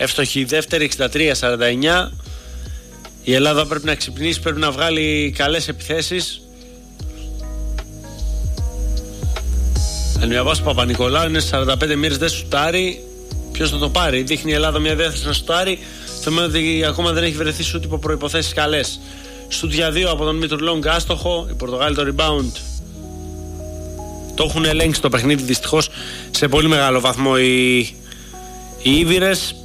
Εύστοχη δεύτερη, 63-49. Η Ελλάδα πρέπει να ξυπνήσει, πρέπει να βγάλει καλές επιθέσεις. Ανιαβάς Παπα-Νικολάου είναι 45 μοίρες, δεν σουτάρει. Ποιος θα το πάρει? Δείχνει η Ελλάδα μια διάθεση να σουτάρει. Θέμα ότι ακόμα δεν έχει βρεθεί σουτ υπό προϋποθέσεις καλές. Σουτ για 2 από τον Μίτουρ Λόγκ, άστοχο. Οι Πορτογάλοι το rebound το έχουν ελέγξει το παιχνίδι δυστυχώς σε πολύ μεγάλο βαθμό οι Ήβηρες.